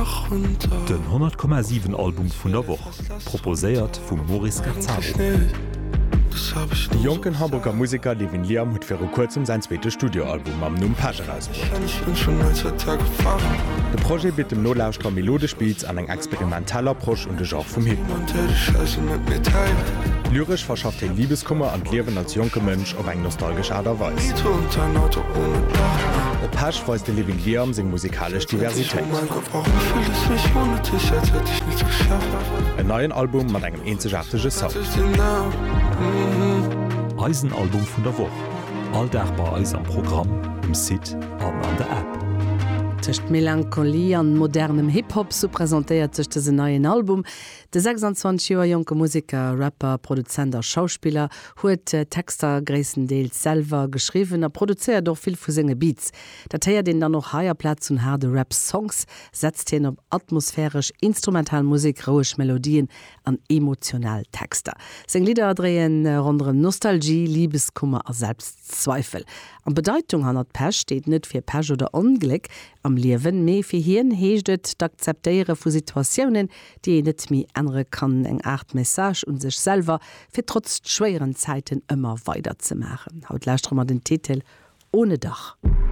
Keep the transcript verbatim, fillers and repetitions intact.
Den hundert Komma sieben Album vun der Woche, proposéiert vum Maurice Garzabo. Die jungen Hamburger Musiker Levin Liam hat für kurzem sein zweites Studioalbum am Num Page rausgebracht. Das Projekt mit dem Nolauschter Melodiespiels an ein experimentaler Approach und den Genre vom Hip. Lyrisch verschafft er Liebeskummer und Leben als junger Mensch auf eine nostalgische Art und Weise. Der Page weist der Levin Liam seine musikalische Diversität. Ein neues Album mit einem einzigartigen Sound. Eisenalbum vun der Woche. Alldachbar Eis am Programm, im Site an an der App. Tcht Melancholie an modernem Hip-Hop so präsentiert sech se neuen Album. De sechsundzwanzig junge Musiker, Rapper, Produzenter, Schauspieler huet äh, Texter gréissendeels selber geschrieben, er produziert doch viel vu senge Beats. Datier den dann noch haier Platz und harde Rap-Songs, setzt hin op atmosphärisch Instrumentalmusik, roisch Melodien an emotional Texter. Seng Lieder drehen äh, rundem Nostalgie, Liebeskummer a Selbstzweifel. An Bedeutung han Pech steht net fir Pech oder Unglück am Liewen méi fir hien heeschtet d'akzeptéiere vu Situationioen, die net mi andere kann eng Art Message und sech selber fir trotz schweren Zeiten immer weiter zu machen. Haut lächtmmer den Titel „Ohne Dach.